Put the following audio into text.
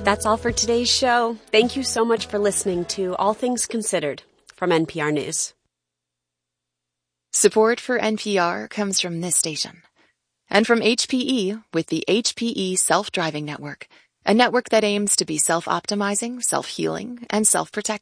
That's all for today's show. Thank you so much for listening to All Things Considered from NPR News. Support for NPR comes from this station and from HPE with the HPE Self-Driving Network, a network that aims to be self-optimizing, self-healing, and self-protecting.